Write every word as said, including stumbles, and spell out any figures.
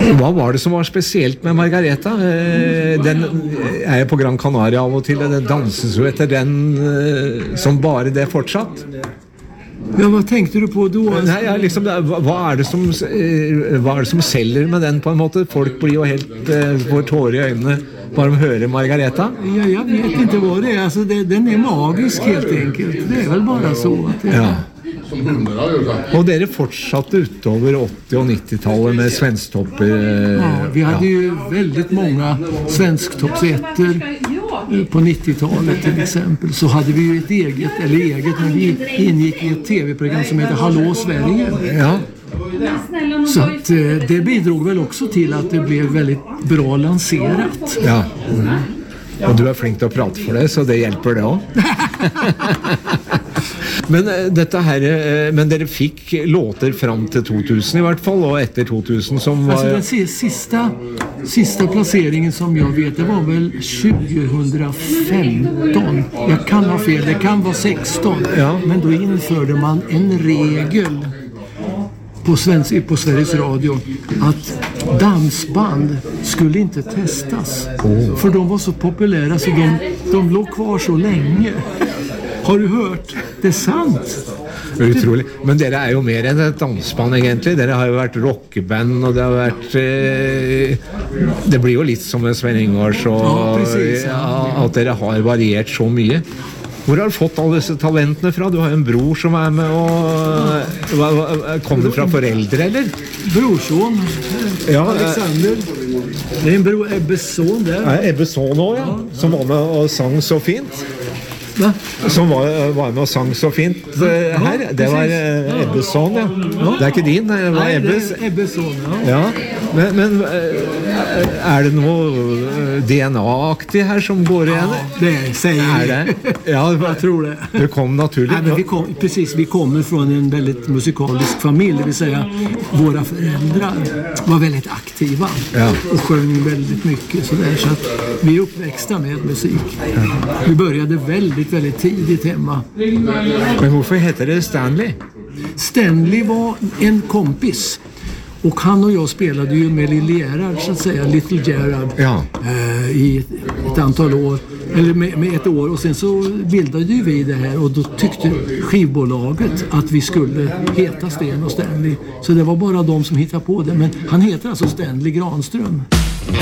Vad var det som var speciellt med Margareta? Den är ju på Gran Canaria av och till, den danses ju efter den som bara det fortsatt. Ja, vad tänkte du på då? Nej, ja, liksom, vad är det som vad är det som säljer med den på en måte? Folk blir ju helt får tårar i ögonen bara de hör Margareta. Ja, jag vet inte vad det är. Alltså, det, den är magisk helt enkelt. Det är väl bara så att det är. Ja. Och det är fortsatt utöver åttio- och nittio-talet med svensktoppar. Ja, vi hade ju väldigt många svensktoppsätter på nittio-talet till exempel. Så hade vi ju ett eget, eller eget, men vi ingick i ett tv-program som heter Hallå Sverige. Ja. Så att det bidrog väl också till att det blev väldigt bra lanserat. Ja. Mm. Och du är flink att prata för det, så det hjälper det också. Men detta här, men dere fick låter fram till tvåtusen i vart fall, och efter tvåtusen som var... Alltså den sista, sista placeringen som jag vet, det var väl tjugohundrafemton. Jag kan ha fel, det kan vara sexton. Ja. Men då införde man en regel på, svensk, på Sveriges Radio att dansband skulle inte testas. Oh. För de var så populära så de, de låg kvar så länge. Har du hört? Det är sant. Utroligt. Men det är ju mer än ett dansband egentligen. Det har ju varit rockband och det har varit eh, det blir ju lite som en Sven Ingvars och ja, precis, ja, att det har varierat så mycket. Hvor har du fått alla dessa talentene fra? Du har en bror som är med och ja. Kom det från föräldrar eller? Brorson ja, Alexander. Det är en bror, Ebbes son där. Ja, Ebbes son också, ja. Som var med och sang så fint. Va? Som var, var med och sang så fint uh, här. Det var uh, Ebbes son, ja. ja. Det är inte din, det var Nej, Ebbes. Det är Ebbes son, ja. Ja. Men, men uh, är det något D N A-aktigt här som går igen? Ja, det säger är det. Ja, jag tror det. Du kom naturligt. Nej, men vi kom, precis, vi kommer från en väldigt musikalisk familj, det vill säga våra föräldrar var väldigt aktiva ja. och sjöng väldigt mycket så där, så att vi är uppväxta med musik. Ja. Vi började väldigt, väldigt tidigt hemma. Men varför heter det Stanley? Stanley var en kompis. Och han och jag spelade ju med Lille Gerhard, så att säga, Little Gerhard, ja. eh, i ett, ett antal år, eller med, med ett år. Och sen så bildade ju vi det här och då tyckte skivbolaget att vi skulle heta Sten och Stanley. Så det var bara de som hittade på det. Men han heter alltså Stanley Granström.